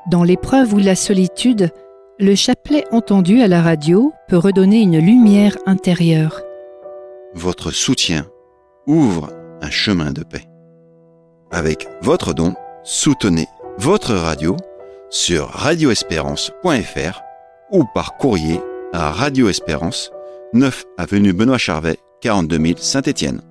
Dans l'épreuve ou la solitude, le chapelet entendu à la radio peut redonner une lumière intérieure. Votre soutien ouvre un chemin de paix. Avec votre don, soutenez votre radio sur radioespérance.fr ou par courrier à Radio Espérance, 9 avenue Benoît Charvet, 42 000 Saint-Étienne.